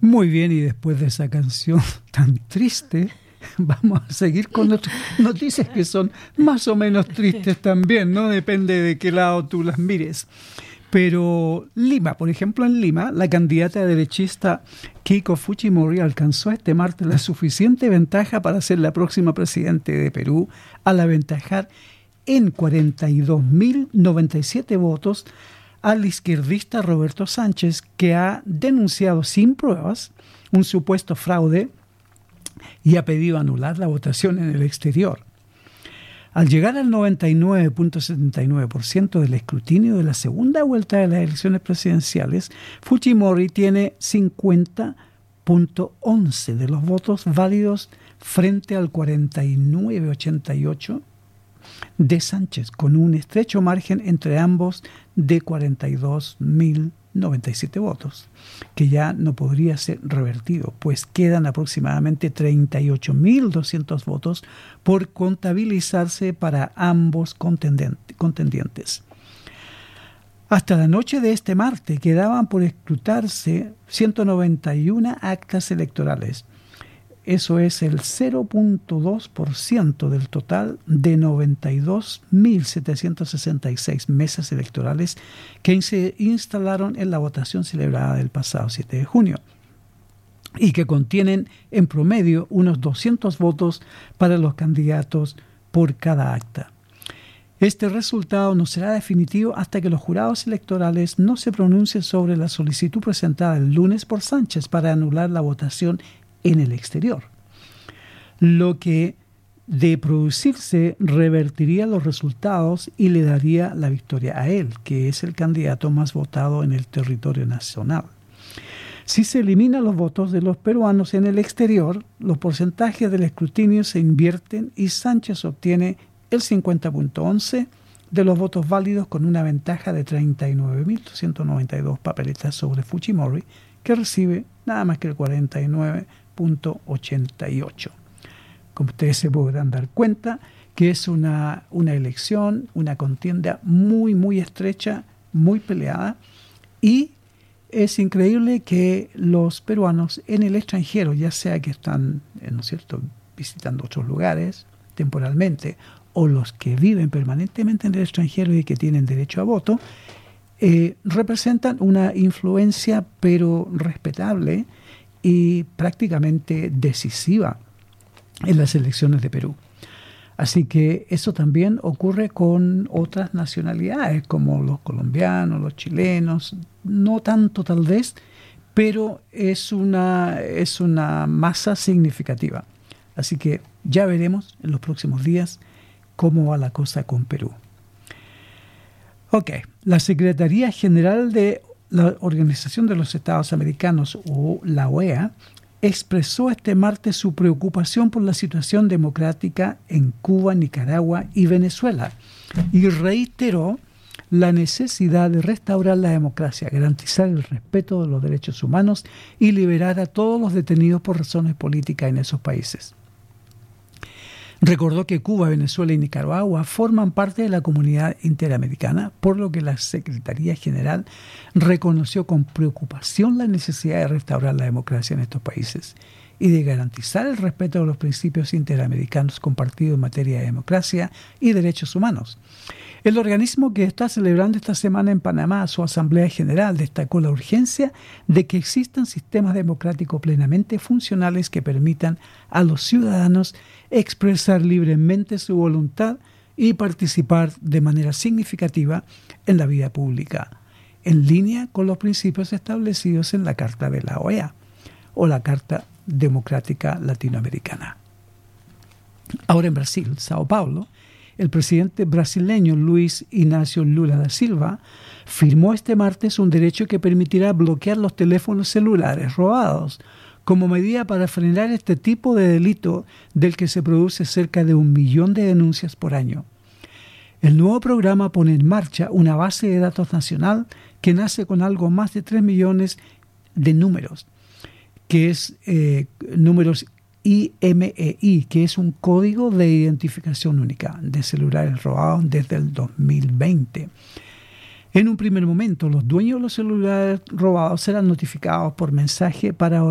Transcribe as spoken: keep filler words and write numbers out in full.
Muy bien, y después de esa canción tan triste, vamos a seguir con nuestras noticias que son más o menos tristes también, ¿no? Depende de qué lado tú las mires. Pero Lima, por ejemplo, en Lima, la candidata derechista Keiko Fujimori alcanzó este martes la suficiente ventaja para ser la próxima presidente de Perú, al aventajar en cuarenta y dos mil noventa y siete votos al izquierdista Roberto Sánchez, que ha denunciado sin pruebas un supuesto fraude y ha pedido anular la votación en el exterior. Al llegar al noventa y nueve punto setenta y nueve por ciento del escrutinio de la segunda vuelta de las elecciones presidenciales, Fujimori tiene cincuenta punto once de los votos válidos frente al cuarenta y nueve punto ochenta y ocho de Sánchez, con un estrecho margen entre ambos de cuarenta y dos mil noventa y siete votos, que ya no podría ser revertido, pues quedan aproximadamente treinta y ocho mil doscientos votos por contabilizarse para ambos contendientes. Hasta la noche de este martes quedaban por escrutarse ciento noventa y una actas electorales. Eso es el cero punto dos por ciento del total de noventa y dos mil setecientas sesenta y seis mesas electorales que se instalaron en la votación celebrada el pasado siete de junio y que contienen en promedio unos doscientos votos para los candidatos por cada acta. Este resultado no será definitivo hasta que los jurados electorales no se pronuncien sobre la solicitud presentada el lunes por Sánchez para anular la votación en el exterior, lo que de producirse revertiría los resultados y le daría la victoria a él, que es el candidato más votado en el territorio nacional. Si se eliminan los votos de los peruanos en el exterior, los porcentajes del escrutinio se invierten y Sánchez obtiene el cincuenta punto once de los votos válidos, con una ventaja de treinta y nueve mil doscientos noventa y dos papeletas sobre Fujimori, que recibe nada más que el cuarenta y nueve punto ochenta y ocho. Como ustedes se podrán dar cuenta, que es una, una elección, una contienda muy, muy estrecha, muy peleada, y es increíble que los peruanos en el extranjero, ya sea que están, ¿no es cierto?, visitando otros lugares temporalmente, o los que viven permanentemente en el extranjero y que tienen derecho a voto, eh, representan una influencia pero respetable y prácticamente decisiva en las elecciones de Perú. Así que eso también ocurre con otras nacionalidades, como los colombianos, los chilenos, no tanto tal vez, pero es una, es una masa significativa. Así que ya veremos en los próximos días cómo va la cosa con Perú. Ok, la Secretaría General de la Organización de los Estados Americanos, o la O E A, expresó este martes su preocupación por la situación democrática en Cuba, Nicaragua y Venezuela, y reiteró la necesidad de restaurar la democracia, garantizar el respeto de los derechos humanos y liberar a todos los detenidos por razones políticas en esos países. Recordó que Cuba, Venezuela y Nicaragua forman parte de la comunidad interamericana, por lo que la Secretaría General reconoció con preocupación la necesidad de restaurar la democracia en estos países y de garantizar el respeto de los principios interamericanos compartidos en materia de democracia y derechos humanos. El organismo, que está celebrando esta semana en Panamá su Asamblea General, destacó la urgencia de que existan sistemas democráticos plenamente funcionales que permitan a los ciudadanos expresar libremente su voluntad y participar de manera significativa en la vida pública, en línea con los principios establecidos en la Carta de la O E A o la Carta Democrática Latinoamericana. Ahora en Brasil, Sao Paulo, el presidente brasileño Luiz Inácio Lula da Silva firmó este martes un derecho que permitirá bloquear los teléfonos celulares robados como medida para frenar este tipo de delito, del que se produce cerca de un millón de denuncias por año. El nuevo programa pone en marcha una base de datos nacional que nace con algo más de tres millones de números, que es eh, números I M E I, que es un código de identificación única de celulares robados desde el dos mil veinte. En un primer momento, los dueños de los celulares robados serán notificados por mensaje para